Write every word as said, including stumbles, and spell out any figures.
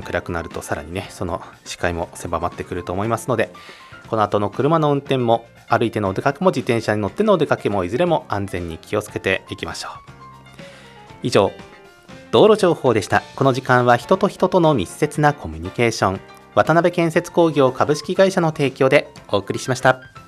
暗くなるとさらにねその視界も狭まってくると思いますので、この後の車の運転も歩いてのお出かけも自転車に乗ってのお出かけもいずれも安全に気をつけていきましょう。以上、道路情報でした。この時間は人と人との密接なコミュニケーション、渡辺建設工業株式会社の提供でお送りしました。